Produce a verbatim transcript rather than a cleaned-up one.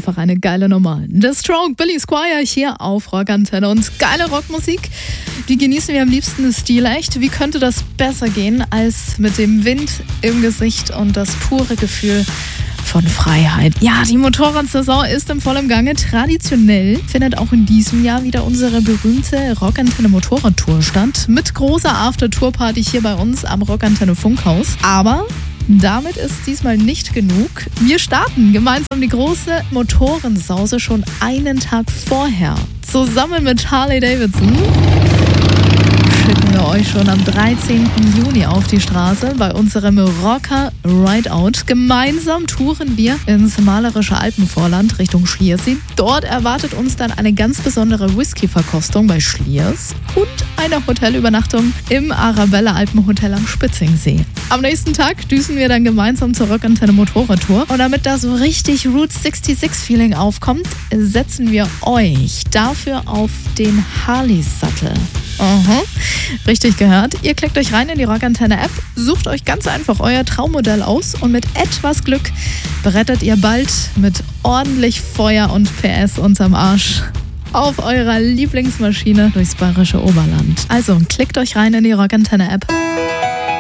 einfach eine geile Nummer. The Stroke, Billy Squier hier auf Rockantenne. Und geile Rockmusik, die genießen wir am liebsten stilecht. Wie könnte das besser gehen als mit dem Wind im Gesicht und das pure Gefühl von Freiheit? Ja, die Motorradsaison ist im vollen Gange. Traditionell findet auch in diesem Jahr wieder unsere berühmte Rockantenne Motorradtour statt. Mit großer After-Tour-Party hier bei uns am Rockantenne Funkhaus. Aber damit ist diesmal nicht genug. Wir starten gemeinsam die große Motorensause schon einen Tag vorher. Zusammen mit Harley Davidson schicken wir euch schon am dreizehnten Juni auf die Straße bei unserem Rocker Rideout. Gemeinsam touren wir ins malerische Alpenvorland Richtung Schliersee. Dort erwartet uns dann eine ganz besondere Whisky-Verkostung bei Schliers und eine Hotelübernachtung im Arabella Alpenhotel am Spitzingsee. Am nächsten Tag düsen wir dann gemeinsam zur Rockantenne Motorradtour. Und damit da so richtig Route sechsundsechzig-Feeling aufkommt, setzen wir euch dafür auf den Harley-Sattel. Aha, richtig gehört. Ihr klickt euch rein in die Rockantenne-App, sucht euch ganz einfach euer Traummodell aus und mit etwas Glück brettert ihr bald mit ordentlich Feuer und P S unterm Arsch auf eurer Lieblingsmaschine durchs bayerische Oberland. Also klickt euch rein in die Rockantenne-App.